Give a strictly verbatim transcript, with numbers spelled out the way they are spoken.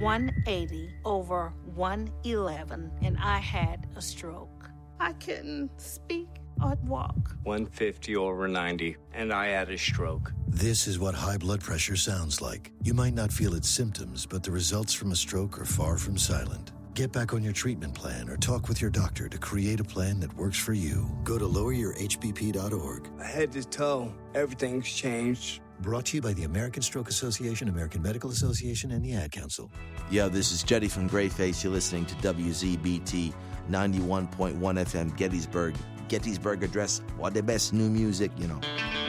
one eighty over one eleven, and I had a stroke. I couldn't speak or walk. one fifty over ninety, and I had a stroke. This is what high blood pressure sounds like. You might not feel its symptoms, but the results from a stroke are far from silent. Get back on your treatment plan or talk with your doctor to create a plan that works for you. Go to lower your h b p dot org. Head to toe, everything's changed. Brought to you by the American Stroke Association, American Medical Association, and the Ad Council. Yo, this is Jetty from Greyface. You're listening to W Z B T ninety-one point one F M, Gettysburg. Gettysburg Address, all the best new music, you know.